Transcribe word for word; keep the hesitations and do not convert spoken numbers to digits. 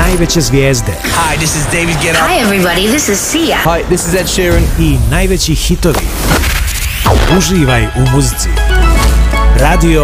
najveće zvijezde. Hi, this is David Guetta. Hi everybody, this is Sia. Hi, this is Ed Sheeran. I najveći hitovi. Uživaj u muzici. Radio